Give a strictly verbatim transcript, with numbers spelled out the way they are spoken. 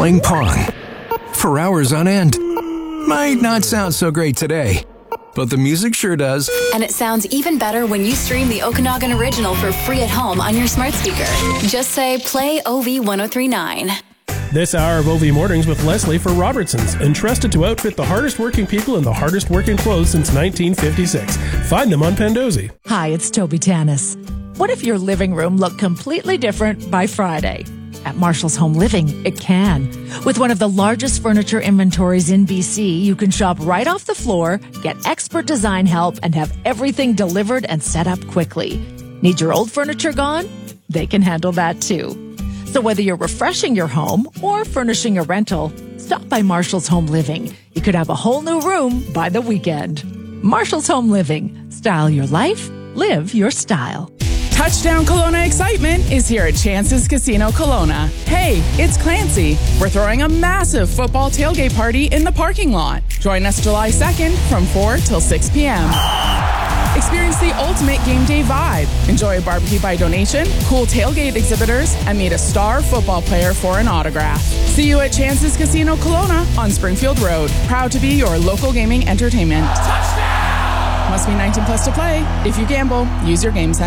playing Pong for hours on end. Might not sound so great today, but the music sure does. And it sounds even better when you stream the Okanagan Original for free at home on your smart speaker. Just say, play O V ten thirty-nine. This hour of O V Mornings with Leslie for Robertsons, entrusted to outfit the hardest working people in the hardest working clothes since nineteen fifty-six. Find them on Pandozzi. Hi, it's Toby Tanis. What if your living room looked completely different by Friday? At Marshall's Home Living, it can. With one of the largest furniture inventories in B C, you can shop right off the floor, get expert design help, and have everything delivered and set up quickly. Need your old furniture gone? They can handle that too. So whether you're refreshing your home or furnishing a rental, stop by Marshall's Home Living. You could have a whole new room by the weekend. Marshall's Home Living. Style your life. Live your style. Touchdown Kelowna excitement is here at Chances Casino Kelowna. Hey, it's Clancy. We're throwing a massive football tailgate party in the parking lot. Join us July second from four till six p.m. Experience the ultimate game day vibe. Enjoy a barbecue by donation, cool tailgate exhibitors, and meet a star football player for an autograph. See you at Chances Casino Kelowna on Springfield Road. Proud to be your local gaming entertainment. Touchdown! Must be nineteen plus to play. If you gamble, use your game sense.